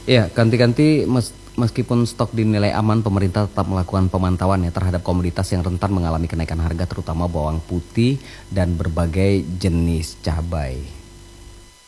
Ya, meskipun stok dinilai aman, pemerintah tetap melakukan pemantauan ya terhadap komoditas yang rentan mengalami kenaikan harga, terutama bawang putih dan berbagai jenis cabai.